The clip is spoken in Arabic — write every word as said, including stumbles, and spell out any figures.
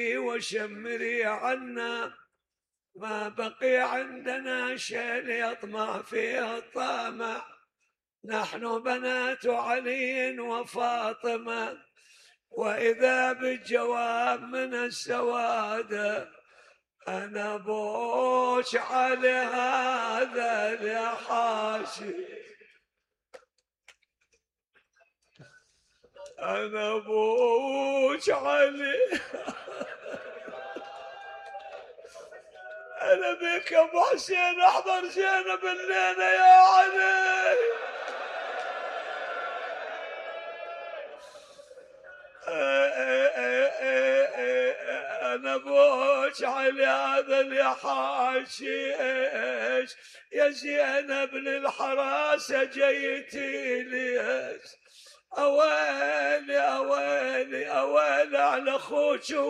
وشمري عنا ما بقي عندنا شيء يطمع فيه الطامع. نحن بنات علي وفاطمة، وإذا بالجواب من السواد أنا بوش على هذا الحاشي، أنا بوش عليه. أنا بك يا أبو حسين أحضر زينب الليلة يا علي. أنا بوش على هذا الحاشيش يا زينب للحراسة جيتي ليش؟ أويلي أويلي أويلي على أخوك